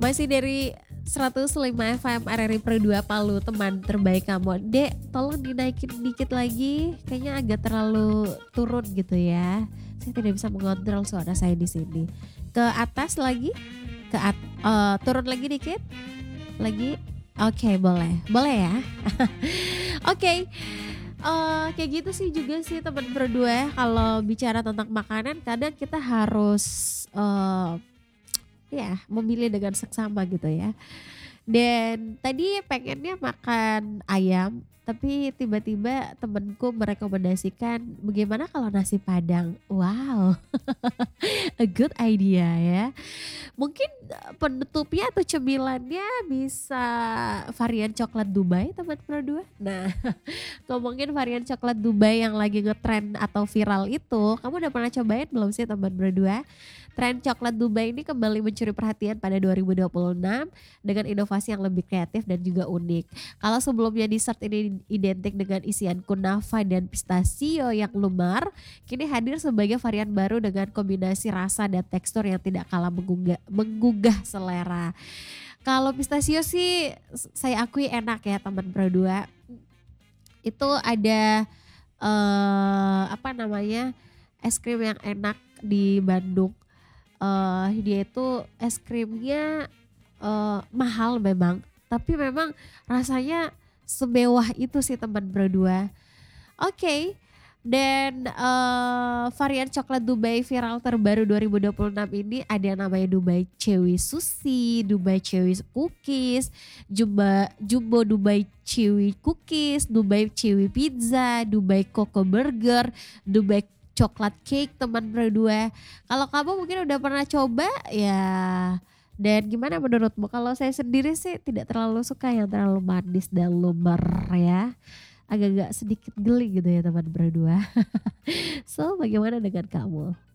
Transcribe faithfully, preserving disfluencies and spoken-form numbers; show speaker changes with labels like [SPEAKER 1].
[SPEAKER 1] Masih dari seratus lima F M R R I Per dua Palu, teman terbaik kamu. Dek, tolong dinaikin dikit lagi. Kayaknya agak terlalu turun gitu ya. Saya tidak bisa mengontrol suara saya di sini. Ke atas lagi, ke at, uh, turun lagi dikit. Lagi. Oke, okay, boleh. Boleh ya. Oke. Okay. Uh, kayak gitu sih juga sih teman berdua. Kalau bicara tentang makanan, kadang kita harus uh, ya memilih dengan seksama gitu ya. Dan tadi pengennya makan ayam, tapi tiba-tiba temenku merekomendasikan bagaimana kalau nasi Padang. Wow, a good idea ya. Mungkin penutupnya atau cemilannya bisa varian coklat Dubai teman berdua. Nah, ngomongin varian coklat Dubai yang lagi ngetren atau viral itu, kamu udah pernah cobain belum sih teman berdua? Tren coklat Dubai ini kembali mencuri perhatian pada dua ribu dua puluh enam dengan inovasi yang lebih kreatif dan juga unik. Kalau sebelumnya dessert ini identik dengan isian kunafa dan pistachio yang lumar, kini hadir sebagai varian baru dengan kombinasi rasa dan tekstur yang tidak kalah menggugah, menggugah selera. Kalau pistachio sih saya akui enak ya teman berdua. Itu ada uh, apa namanya es krim yang enak di Bandung. Uh, dia itu es krimnya uh, mahal memang, tapi memang rasanya semewah itu sih teman berdua. Oke, okay. Dan uh, varian coklat Dubai viral terbaru dua ribu dua puluh enam ini ada namanya Dubai Chewy Sushi, Dubai Chewy Cookies, Jumbo, Jumbo Dubai Chewy Cookies, Dubai Chewy Pizza, Dubai Coco Burger, Dubai coklat cake teman berdua. Kalau kamu mungkin udah pernah coba ya. Dan gimana menurutmu? Kalau saya sendiri sih tidak terlalu suka yang terlalu manis dan lumer ya. Agak-agak sedikit geli gitu ya teman berdua. So bagaimana dengan kamu?